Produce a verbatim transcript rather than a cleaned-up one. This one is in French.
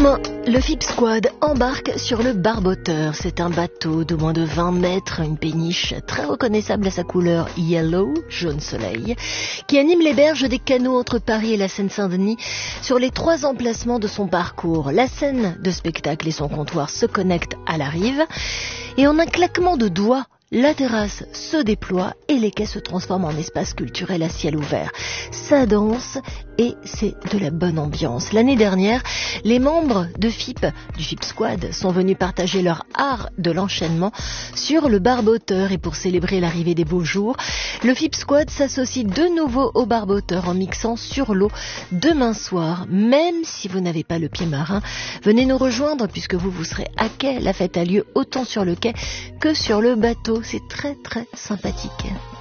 Demain, le F I P Squad embarque sur le Barboteur. C'est un bateau de moins de vingt mètres, une péniche très reconnaissable à sa couleur yellow, jaune soleil, qui anime les berges des canaux entre Paris et la Seine-Saint-Denis sur les trois emplacements de son parcours. La scène de spectacle et son comptoir se connectent à la rive et en un claquement de doigts, la terrasse se déploie et les quais se transforment en espace culturel à ciel ouvert. Ça danse et c'est de la bonne ambiance. L'année dernière, les membres de F I P, du F I P Squad, sont venus partager leur art de l'enchaînement sur le Barboteur. Et pour célébrer l'arrivée des beaux jours, le F I P Squad s'associe de nouveau au Barboteur en mixant sur l'eau demain soir. Même si vous n'avez pas le pied marin, venez nous rejoindre puisque vous, vous serez à quai. La fête a lieu autant sur le quai que sur le bateau. C'est très très sympathique.